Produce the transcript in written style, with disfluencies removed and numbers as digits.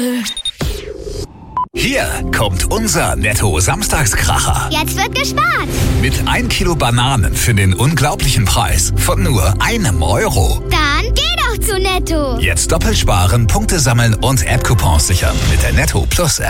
Hier kommt unser Netto-Samstagskracher. Jetzt wird gespart. Mit 1 Kilo Bananen für den unglaublichen Preis von nur €1. Dann geh doch zu Netto. Jetzt doppelt sparen, Punkte sammeln und App-Coupons sichern mit der Netto Plus App.